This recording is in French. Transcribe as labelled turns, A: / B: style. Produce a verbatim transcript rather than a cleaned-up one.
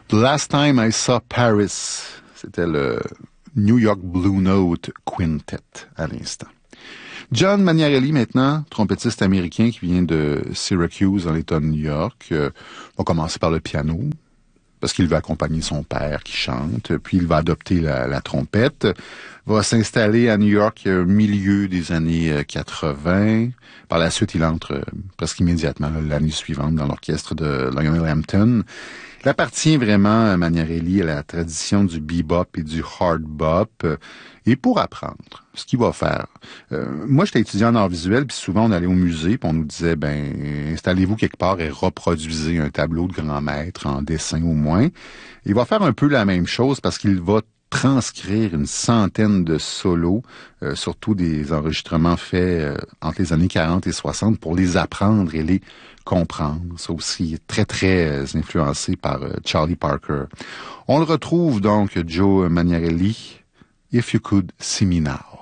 A: The Last Time I Saw Paris, c'était le New York Blue Note Quintet à l'instant. John Magnarelli, maintenant, trompettiste américain qui vient de Syracuse, dans l'État de New York, euh, va commencer par le piano, parce qu'il va accompagner son père qui chante, puis il va adopter la, la trompette, va s'installer à New York au milieu des années quatre-vingts. Par la suite, il entre euh, presque immédiatement, l'année suivante, dans l'orchestre de Lionel Hampton. Il appartient vraiment, Magnarelli, à la tradition du bebop et du hard bop. Euh, et pour apprendre, ce qu'il va faire. Euh, moi, j'étais étudiant en art visuel, puis souvent, on allait au musée, puis on nous disait, ben, installez-vous quelque part et reproduisez un tableau de grand maître en dessin au moins. Il va faire un peu la même chose parce qu'il va transcrire une centaine de solos, euh, surtout des enregistrements faits euh, entre les années quarante et soixante pour les apprendre et les comprendre. Ça aussi est très, très euh, influencé par euh, Charlie Parker. On le retrouve donc, Joe Magnarelli, If You Could See Me Now.